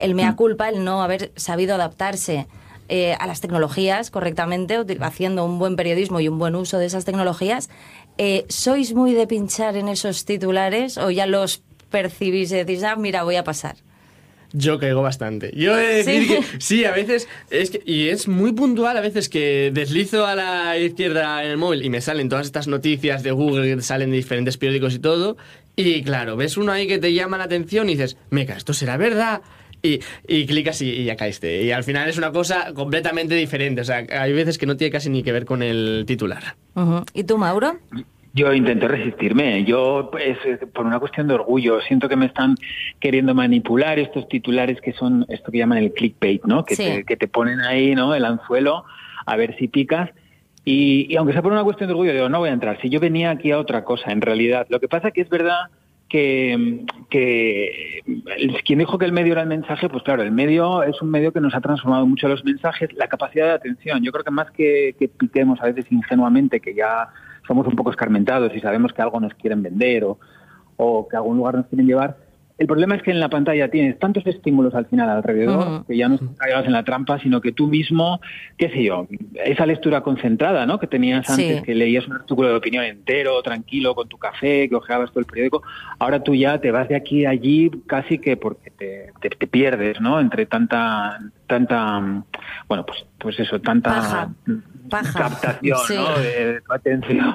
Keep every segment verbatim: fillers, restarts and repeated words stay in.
el mea culpa, el no haber sabido adaptarse eh, a las tecnologías correctamente, haciendo un buen periodismo y un buen uso de esas tecnologías. Eh, ¿Sois muy de pinchar en esos titulares o ya los percibís y decís, ah, mira, voy a pasar? Yo caigo bastante. Yo he de decir ¿Sí? que sí, a veces, es que, y es muy puntual a veces que deslizo a la izquierda en el móvil y me salen todas estas noticias de Google que te salen de diferentes periódicos y todo, y claro, ves uno ahí que te llama la atención y dices, meca, ¿esto será verdad? Y, y clicas y, y ya caíste. Y al final es una cosa completamente diferente. O sea, hay veces que no tiene casi ni que ver con el titular. Uh-huh. ¿Y tú, Mauro? Yo intento resistirme. Yo, pues, por una cuestión de orgullo, siento que me están queriendo manipular estos titulares que son esto que llaman el clickbait, ¿no? Que, sí. te, que te ponen ahí, ¿no? El anzuelo, a ver si picas. Y, y aunque sea por una cuestión de orgullo, digo, no voy a entrar. Si yo venía aquí a otra cosa, en realidad. Lo que pasa es que es verdad que, que quien dijo que el medio era el mensaje, pues claro, el medio es un medio que nos ha transformado mucho los mensajes, la capacidad de atención. Yo creo que más que, que piquemos a veces ingenuamente, que ya somos un poco escarmentados y sabemos que algo nos quieren vender o, o que a algún lugar nos quieren llevar. El problema es que en la pantalla tienes tantos estímulos al final alrededor uh-huh. que ya no caigas en la trampa, sino que tú mismo, qué sé yo, esa lectura concentrada, ¿no? Que tenías antes, sí. que leías un artículo de opinión entero, tranquilo, con tu café, que ojeabas todo el periódico, ahora tú ya te vas de aquí a allí casi que porque te, te, te pierdes, ¿no? Entre tanta, tanta, bueno, pues, pues eso, tanta... Paja. Paja. Captación, sí. ¿no? De, de tu atención.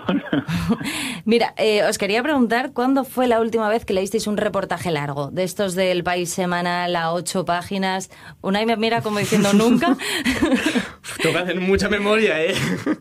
Mira, eh, os quería preguntar, ¿cuándo fue la última vez que leísteis un reportaje largo? De estos del País semanal a ocho páginas. Unai me mira como diciendo nunca. Toca hacer mucha memoria, ¿eh?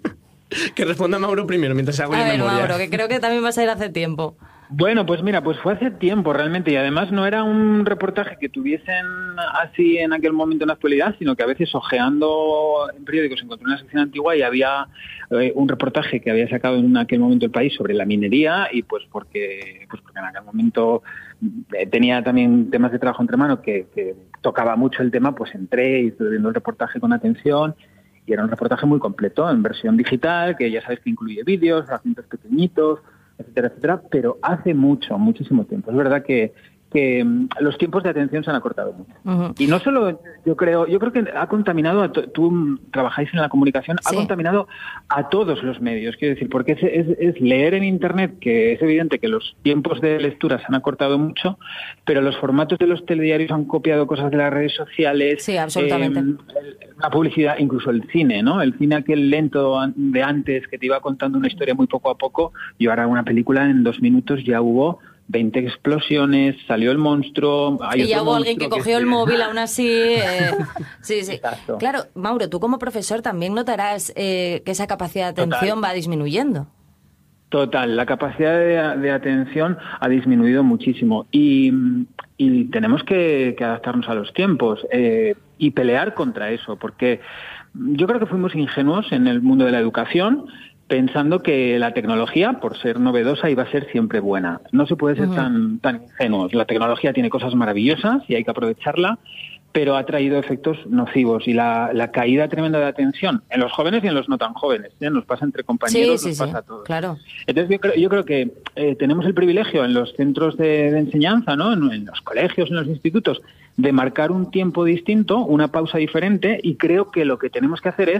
Que responda Mauro primero, mientras hago a yo ver, memoria. Mauro, que creo que también vas a ir hace tiempo. Bueno, pues mira, pues fue hace tiempo realmente, y además no era un reportaje que tuviesen así en aquel momento en la actualidad, sino que a veces ojeando en periódicos encontré una sección antigua y había eh, un reportaje que había sacado en aquel momento el País sobre la minería, y pues porque pues porque en aquel momento eh, tenía también temas de trabajo entre manos que, que tocaba mucho el tema, pues entré y estuve viendo el reportaje con atención. Y era un reportaje muy completo, en versión digital, que ya sabes que incluye vídeos, fragmentos pequeñitos, etcétera, etcétera, pero hace mucho, muchísimo tiempo. Es verdad que, que los tiempos de atención se han acortado mucho. Uh-huh. Y no solo, yo creo, yo creo que ha contaminado, a to- tú trabajáis en la comunicación, sí. ha contaminado a todos los medios, quiero decir, porque es, es, es leer en Internet, que es evidente que los tiempos de lectura se han acortado mucho, pero los formatos de los telediarios han copiado cosas de las redes sociales. Sí, absolutamente. Eh, la publicidad, incluso el cine, ¿no? El cine aquel lento de antes que te iba contando una historia muy poco a poco, y ahora una película en dos minutos ya hubo veinte explosiones, salió el monstruo... Hay y ya hubo alguien que, que cogió se... el móvil aún así... Eh, sí, sí. Exacto. Claro, Mauro, tú como profesor también notarás eh, que esa capacidad de atención Total. va disminuyendo. Total, la capacidad de, de atención ha disminuido muchísimo y, y tenemos que, que adaptarnos a los tiempos eh, y pelear contra eso, porque yo creo que fuimos ingenuos en el mundo de la educación, pensando que la tecnología, por ser novedosa, iba a ser siempre buena. No se puede ser uh-huh. tan, tan ingenuos. La tecnología tiene cosas maravillosas y hay que aprovecharla, pero ha traído efectos nocivos y la, la caída tremenda de atención en los jóvenes y en los no tan jóvenes. ¿eh? Nos pasa entre compañeros, sí, sí, nos pasa sí, a todos. Claro. Entonces yo creo, yo creo que eh, tenemos el privilegio en los centros de, de enseñanza, ¿no? En, en los colegios, en los institutos, de marcar un tiempo distinto, una pausa diferente, y creo que lo que tenemos que hacer es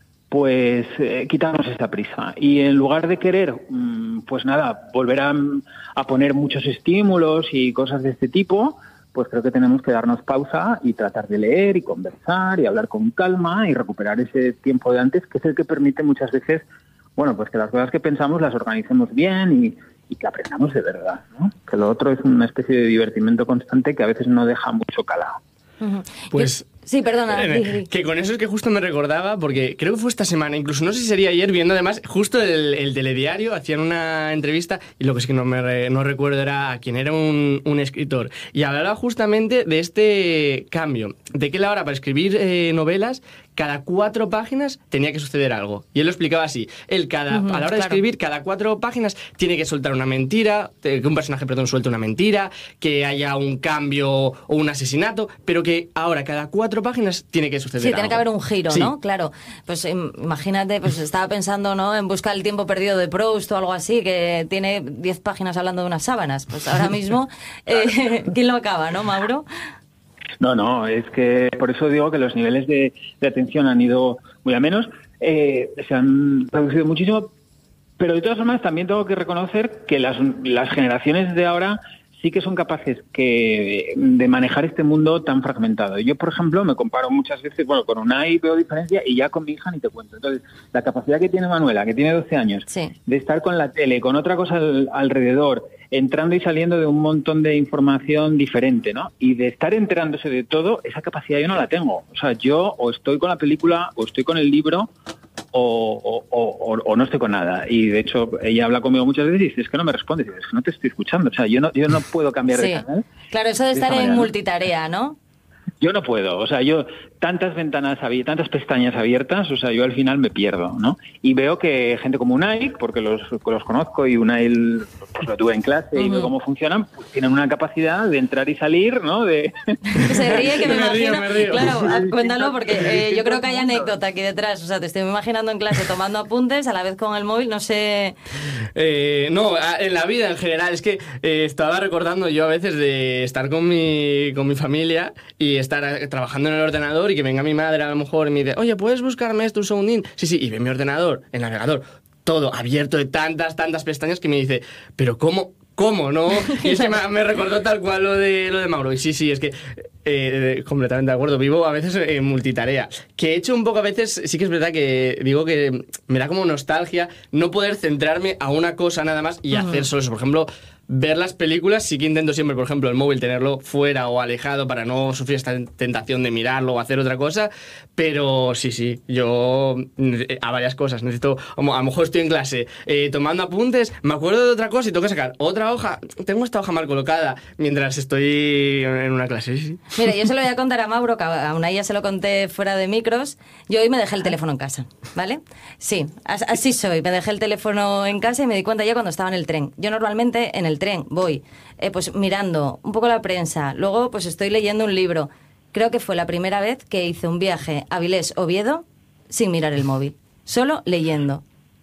pues eh, quitarnos esta prisa y en lugar de querer mmm, pues nada, volver a, a poner muchos estímulos y cosas de este tipo, pues creo que tenemos que darnos pausa y tratar de leer y conversar y hablar con calma y recuperar ese tiempo de antes, que es el que permite muchas veces, bueno, pues que las cosas que pensamos las organicemos bien y, y que aprendamos de verdad, ¿no? Que lo otro es una especie de divertimento constante que a veces no deja mucho calado. Uh-huh. Pues... Yo... Sí, perdona. Eh, que con eso es que justo me recordaba, porque creo que fue esta semana, incluso no sé si sería ayer, viendo además justo el, el telediario, hacían una entrevista, y lo que es que no me no recuerdo era a quién era un, un escritor, y hablaba justamente de este cambio, de que él ahora para escribir eh, novelas, cada cuatro páginas tenía que suceder algo. Y él lo explicaba así. Él, cada, uh-huh, a la hora claro. de escribir, cada cuatro páginas tiene que soltar una mentira, que un personaje, perdón, suelte una mentira, que haya un cambio o un asesinato, pero que ahora cada cuatro páginas tiene que suceder Sí, algo. tiene que haber un giro, sí. ¿no? Claro. Pues imagínate, pues estaba pensando, ¿no?, en buscar el tiempo perdido de Proust o algo así, que tiene diez páginas hablando de unas sábanas. Pues ahora mismo, eh, ¿quién lo acaba, no, Mauro? No, no, es que por eso digo que los niveles de, de atención han ido muy a menos, eh, se han reducido muchísimo, pero de todas formas también tengo que reconocer que las, las generaciones de ahora sí que son capaces que de manejar este mundo tan fragmentado. Yo, por ejemplo, me comparo muchas veces, bueno, con Unai veo diferencia y ya con mi hija ni te cuento. Entonces, la capacidad que tiene Manuela, que tiene doce años, sí, de estar con la tele, con otra cosa al, alrededor, entrando y saliendo de un montón de información diferente, ¿no? Y de estar enterándose de todo, esa capacidad yo no la tengo. O sea, yo o estoy con la película o estoy con el libro o, o, o, o no estoy con nada. Y de hecho, ella habla conmigo muchas veces y dice, es que no me respondes, es que no te estoy escuchando. O sea, yo no, yo no puedo cambiar sí. de canal. Claro, eso de, de estar en manera, multitarea, ¿no? Yo no puedo, o sea, yo tantas ventanas abiertas, tantas pestañas abiertas, o sea, yo al final me pierdo, ¿no? Y veo que gente como Unai, porque los, los conozco y Unai pues, lo tuve en clase uh-huh. y veo cómo funcionan, pues tienen una capacidad de entrar y salir, ¿no? De... Se ríe, que me, me imagino. Río, me río. Claro, cuéntalo, porque eh, yo creo que hay anécdota aquí detrás, o sea, te estoy imaginando en clase tomando apuntes, a la vez con el móvil, no sé... Eh, no, en la vida en general, es que eh, estaba recordando yo a veces de estar con mi, con mi familia y estar trabajando en el ordenador y que venga mi madre a lo mejor y me dice, oye, ¿puedes buscarme esto un segundín? Sí, sí, y ve mi ordenador, el navegador, todo abierto de tantas, tantas pestañas que me dice, pero ¿cómo? ¿Cómo? ¿No? Y es que me, me recordó tal cual lo de, lo de Mauro. Y sí, sí, es que eh, completamente de acuerdo. Vivo a veces en multitarea. Que he hecho un poco a veces, sí que es verdad que digo que me da como nostalgia no poder centrarme a una cosa nada más y uh-huh. hacer solo eso. Por ejemplo, ver las películas, sí que intento siempre, por ejemplo, el móvil tenerlo fuera o alejado para no sufrir esta tentación de mirarlo o hacer otra cosa, pero sí, sí, yo a varias cosas necesito, a lo mejor estoy en clase eh, tomando apuntes, me acuerdo de otra cosa y tengo que sacar otra hoja, tengo esta hoja mal colocada mientras estoy en una clase. Sí. Mira, yo se lo voy a contar a Mauro, que a una ya se lo conté fuera de micros, yo hoy me dejé el teléfono en casa, ¿vale? Sí, así soy, me dejé el teléfono en casa y me di cuenta ya cuando estaba en el tren. Yo normalmente en el tren voy eh, pues mirando un poco la prensa, luego pues estoy leyendo un libro. Creo que fue la primera vez que hice un viaje a Avilés-Oviedo sin mirar el móvil, solo leyendo.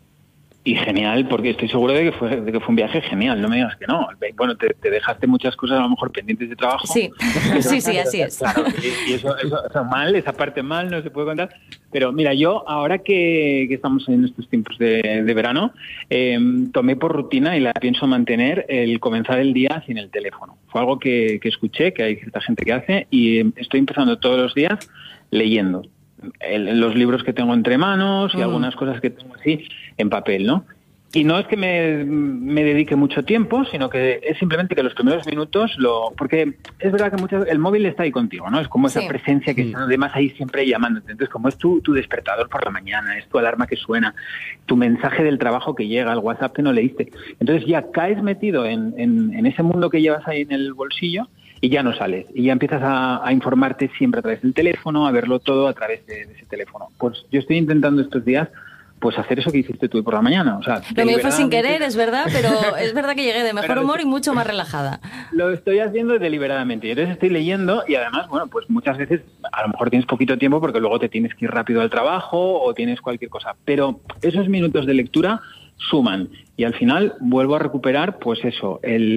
Y genial, porque estoy seguro de que fue de que fue un viaje genial, no me digas que no. Bueno, te, te dejaste muchas cosas a lo mejor pendientes de trabajo. Sí, sí, sí, así es. Claro, y, y eso, eso, eso mal, esa parte mal, no se puede contar. Pero mira, yo ahora que, que estamos en estos tiempos de, de verano, eh, tomé por rutina y la pienso mantener el comenzar el día sin el teléfono. Fue algo que, que escuché, que hay cierta gente que hace, y estoy empezando todos los días leyendo. El, los libros que tengo entre manos y mm. algunas cosas que tengo así en papel, ¿no? Y no es que me, me dedique mucho tiempo, sino que es simplemente que los primeros minutos lo... Porque es verdad que muchas, el móvil está ahí contigo, ¿no? Es como esa sí. presencia que está además ahí siempre llamándote. Entonces, como es tu, tu despertador por la mañana, es tu alarma que suena, tu mensaje del trabajo que llega, el WhatsApp que no leíste. Entonces ya caes metido en, en, en ese mundo que llevas ahí en el bolsillo y ya no sales. Y ya empiezas a, a informarte siempre a través del teléfono, a verlo todo a través de, de ese teléfono. Pues yo estoy intentando estos días pues hacer eso que hiciste tú por la mañana. O sea, lo mío fue sin querer, es verdad, pero es verdad que llegué de mejor humor y mucho más relajada. Lo estoy haciendo deliberadamente. Y entonces estoy leyendo y además, bueno, pues muchas veces a lo mejor tienes poquito tiempo porque luego te tienes que ir rápido al trabajo o tienes cualquier cosa. Pero esos minutos de lectura suman y al final vuelvo a recuperar pues eso, el,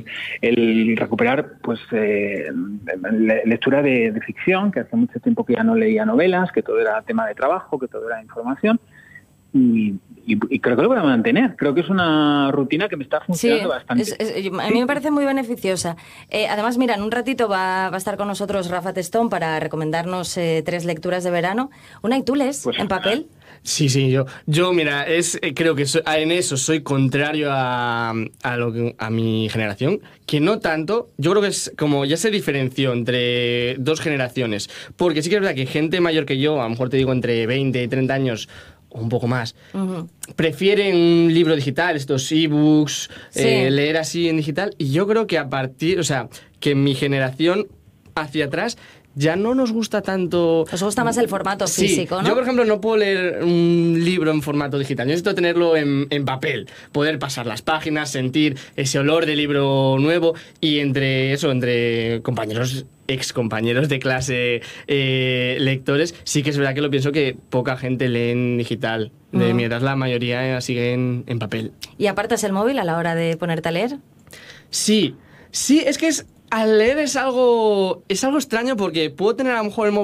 el recuperar pues eh, lectura de, de ficción, que hace mucho tiempo que ya no leía novelas, que todo era tema de trabajo, que todo era información. Y, y, y creo que lo voy a mantener. Creo que es una rutina que me está funcionando sí, bastante. Es, es, a mí me parece muy beneficiosa. Eh, además, mira, en un ratito va, va a estar con nosotros Rafa Testón para recomendarnos eh, tres lecturas de verano. Una, ¿y tú lees pues, en papel? Sí, sí, yo, yo mira, es creo que soy, en eso soy contrario a, a, lo que, a mi generación, que no tanto, yo creo que es como ya se diferenció entre dos generaciones, porque sí que es verdad que gente mayor que yo, a lo mejor te digo entre veinte y treinta años, un poco más, uh-huh. prefieren un libro digital, estos ebooks, sí. eh, leer así en digital, y yo creo que a partir, o sea, que mi generación hacia atrás ya no nos gusta tanto... Nos gusta más el formato sí. físico, ¿no? Yo, por ejemplo, no puedo leer un libro en formato digital. Yo necesito tenerlo en, en papel, poder pasar las páginas, sentir ese olor de libro nuevo y entre eso, entre compañeros, ex compañeros de clase, eh, lectores, sí que es verdad que lo pienso que poca gente lee en digital. De mm. mi edad la mayoría sigue en, en papel. ¿Y apartas el móvil a la hora de ponerte a leer? Sí, sí, es que es... al leer es algo, es algo extraño porque puedo tener a lo mejor el móvil